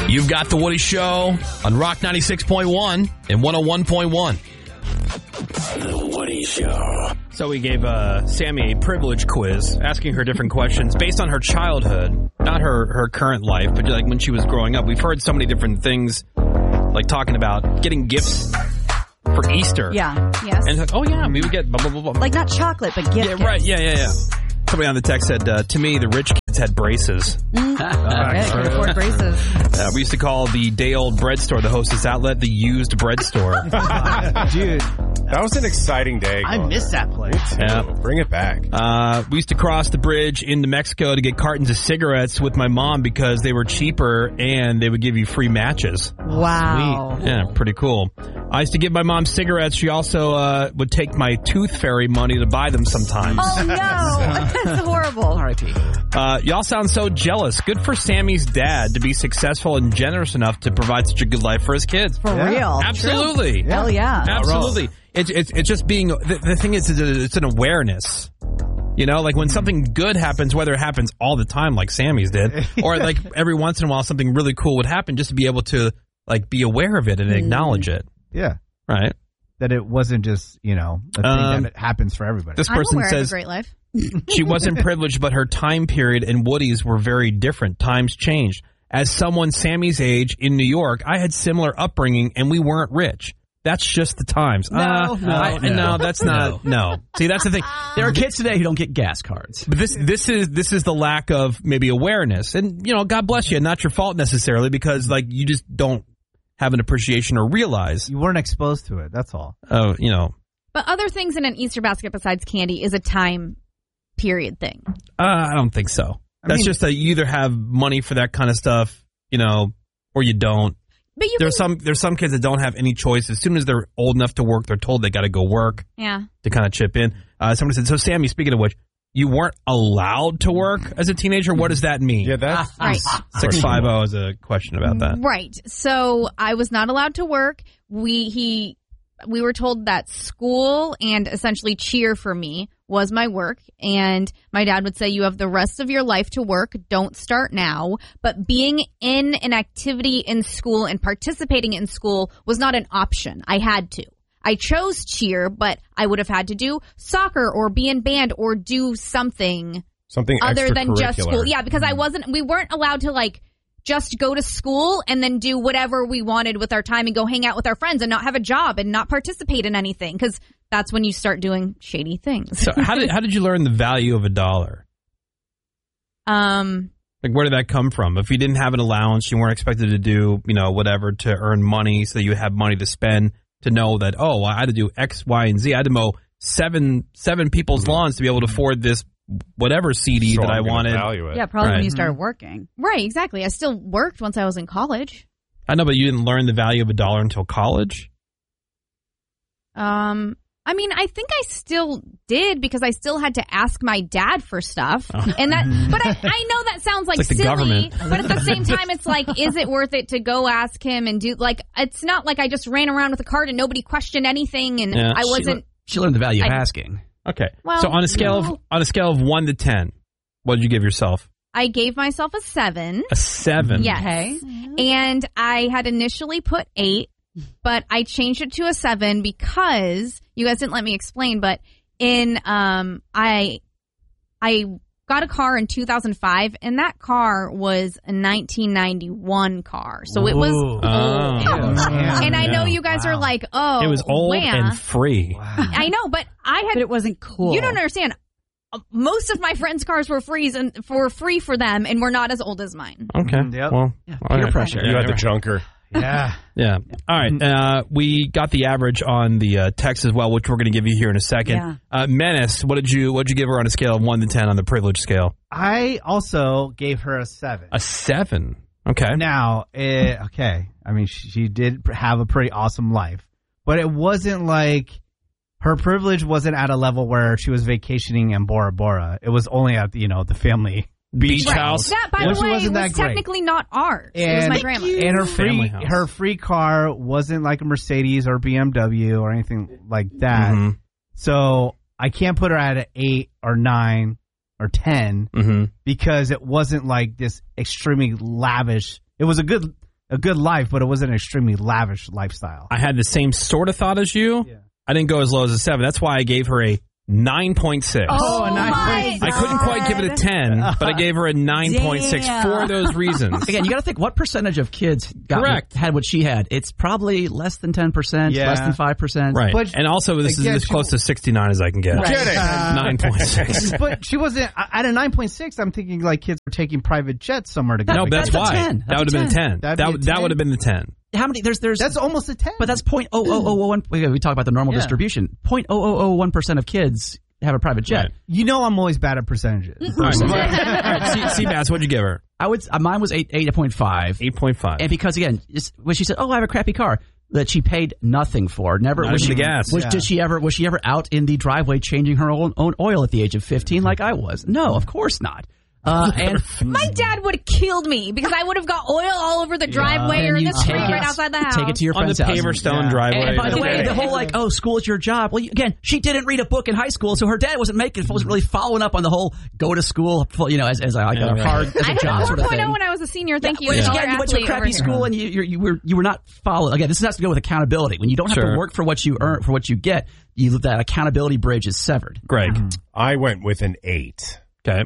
You've got The Woody Show on Rock 96.1 and 101.1. The Woody Show. So we gave Sammy a privilege quiz, asking her different questions based on her childhood, not her current life, but like when she was growing up. We've heard so many different things, like talking about getting gifts for Easter. Yeah. Yes. And it's like, oh yeah, we would get blah, blah, blah, blah. Like not chocolate, but gift. Yeah, right. Yeah. Somebody on the text said, to me, the rich kids had braces. Yeah, you can afford braces. We used to call the day-old bread store, the Hostess Outlet, the used bread store. Dude, that was an exciting day. I miss that place. Yeah. Bring it back. We used to cross the bridge into Mexico to get cartons of cigarettes with my mom because they were cheaper and they would give you free matches. Wow. Sweet. Yeah, pretty cool. I used to give my mom cigarettes. She also would take my Tooth Fairy money to buy them sometimes. Oh, no. That's horrible. R.I.P. Y'all sound so jealous. Good for Sammy's dad to be successful and generous enough to provide such a good life for his kids. For real. Absolutely. Hell yeah. Absolutely. It's just being, the thing is, it's an awareness. You know, like when something good happens, whether it happens all the time like Sammy's did, or like every once in a while something really cool would happen, just to be able to like be aware of it and acknowledge it. Yeah. Right. That it wasn't just, a thing that happens for everybody. This person I'm aware says of a great life. she wasn't privileged, but her time period and Woody's were very different. Times changed. As someone Sammy's age in New York, I had similar upbringing and we weren't rich. That's just the times. No, that's not. No. See, that's the thing. There are kids today who don't get gas cards. But this is the lack of maybe awareness. And, God bless you. Not your fault necessarily because, like, you just don't have an appreciation or realize. You weren't exposed to it. That's all. Oh, But other things in an Easter basket besides candy is a time period thing. I don't think so. That's just that you either have money for that kind of stuff, or you don't. But there's some kids that don't have any choice. As soon as they're old enough to work, they're told they got to go work. Yeah. To kind of chip in. Somebody said, so Sammy, speaking of which, you weren't allowed to work as a teenager? What does that mean? Yeah, that's right. 650 is a question about that. Right. So I was not allowed to work. We were told that school and essentially cheer for me was my work. And my dad would say, you have the rest of your life to work. Don't start now. But being in an activity in school and participating in school was not an option. I had to. I chose cheer, but I would have had to do soccer or be in band or do something other than just school. Yeah, because we weren't allowed to just go to school and then do whatever we wanted with our time and go hang out with our friends and not have a job and not participate in anything because that's when you start doing shady things. So how did you learn the value of $1? Like, where did that come from? If you didn't have an allowance, you weren't expected to do, whatever to earn money so you have money to spend to know that, I had to do X, Y, and Z. I had to mow seven people's lawns to be able to afford this whatever CD that I wanted. Yeah, probably when you started working. Right, exactly. I still worked once I was in college. I know, but you didn't learn the value of $1 until college? I think I still did because I still had to ask my dad for stuff. And that, but I know that sounds like silly, government. But at the same time, it's like, is it worth it to go ask him and do, it's not like I just ran around with a card and nobody questioned anything and I wasn't. She learned the value of asking. Okay. Well, so on a scale of 1 to 10, what did you give yourself? I gave myself a 7. A 7? Yes. Okay. And I had initially put 8. But I changed it to a 7 because you guys didn't let me explain. But I got a car in 2005, and that car was a 1991 car, so it was old. And I know you guys are like, "Oh, it was old and free." Wow. I know, but But it wasn't cool. You don't understand. Most of my friends' cars were free for them, and were not as old as mine. Okay. Yep. Well, peer pressure. You had the junker. Yeah. Yeah. All right. We got the average on the text as well, which we're going to give you here in a second. Yeah. Menace, what'd you give her on a scale of 1 to 10 on the privilege scale? I also gave her a 7. A 7. Okay. Now, okay. I mean, she did have a pretty awesome life, but it wasn't like her privilege wasn't at a level where she was vacationing in Bora Bora. It was only at the family beach house. That, by the way, was technically not ours. It was my grandma's. And her free car wasn't like a Mercedes or BMW or anything like that. Mm-hmm. So I can't put her at an 8 or 9 or 10 because it wasn't like this extremely lavish. It was a good a good life, but it wasn't an extremely lavish lifestyle. I had the same sort of thought as you. Yeah. I didn't go as low as a 7. That's why I gave her a 9.6. Oh, a 9.6. I couldn't quite give it a 10, but I gave her a 9.6 for those reasons. Again, you got to think what percentage of kids had what she had. It's probably less than 10%, Yeah. less than 5%. Right. But and also, this is as close to 69 as I can get. Right. Get it. 9.6. But she wasn't at a 9.6. I'm thinking like kids were taking private jets somewhere to go. No, That's that's a why. 10. That would have been a 10. That'd be a That 10? would have been the 10. How many? There's That's almost a 10. but that's 0.0001. We talk about the normal Yeah. distribution. 0.0001% of kids have a private jet. Right. You know I'm always bad at percentages. All right. Seabass, what'd you give her? I would. Mine was 8.5. 8.5. And because again, when she said, "Oh, I have a crappy car," that she paid nothing for, never Not was even she the gas. Was, Yeah. did she ever? Was she ever out in the driveway changing her own oil at the age of 15, like I was? No, of course not. And My dad would have killed me because I would have got oil all over the driveway or then the you street take it- right outside the house. Take it to your On the friend's house. paver stone driveway. And by the way, Okay. the whole like, oh, school is your job. Well, again, she didn't read a book in high school, so her dad wasn't really following up on the whole go to school, as a hard as I a had job a sort of thing. 4.0 when I was a senior. Thank you. Well, Scholar again, you went to a athlete crappy over here. school and you were not followed. Again, this has to do with accountability. When you don't have Sure. to work for what you earn, for what you get, that accountability bridge is severed. Greg. I went with an 8. Okay.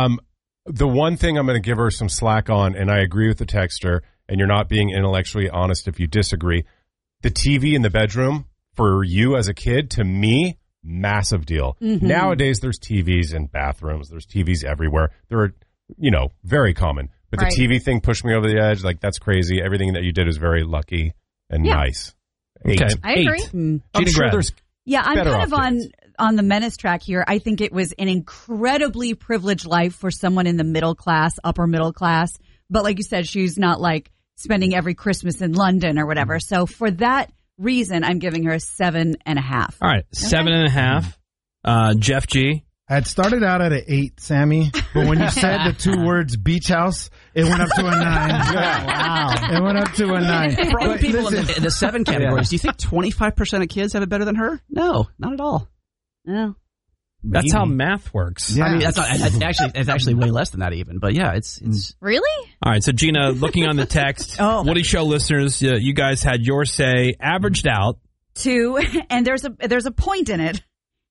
The one thing I'm going to give her some slack on, and I agree with the texter, and you're not being intellectually honest if you disagree, the TV in the bedroom for you as a kid, to me, massive deal. Nowadays, there's TVs in bathrooms. There's TVs everywhere. They're, very common. But Right. the TV thing pushed me over the edge. Like, that's crazy. Everything that you did is very lucky and nice. 8. Okay. I agree. 8. I'm Gina sure Grad. there's Yeah, I'm better kind of off on kids. the menace track here. I think it was an incredibly privileged life for someone in the middle class, upper middle class. But like you said, she's not like spending every Christmas in London or whatever. So for that reason, I'm giving her a 7.5. All right. 7.5. Jeff G. I had started out at an 8, Sammy, but when you said the 2 words beach house, it went up to a 9. Wow. It went up to a 9. For all the But people in listen, the 7 categories, do you think 25% of kids have it better than her? No, not at all. Oh. That's how math works. Yeah. I mean, it's actually way less than that even. But yeah, it's Really? All right. So, Gina, looking on the text, Woody Show listeners, you guys had your say averaged out. 2, and there's a point in it.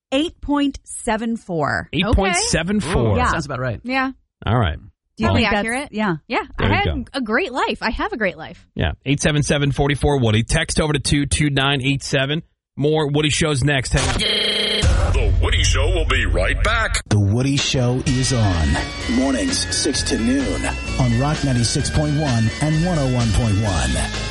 8.74. 8.74. Yeah. sounds about right. Yeah. All right. Do you Probably think accurate. Yeah. Yeah. There I you had go. a great life. I have a great life. Yeah. 877-44-WOODY. Text over to 22987. More Woody Shows next. Hang on. The Woody Show will be right back. The Woody Show is on. Mornings, 6 to noon on Rock 96.1 and 101.1.